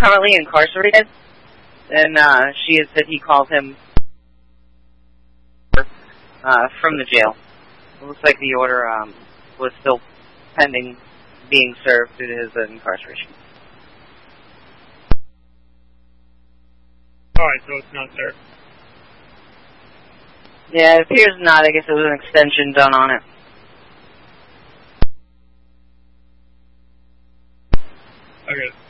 currently incarcerated, and she has said he called him from the jail. It looks like the order was still pending being served due to his incarceration. Alright, so it's not served. Yeah, it appears not. I guess it was an extension done on it. Okay.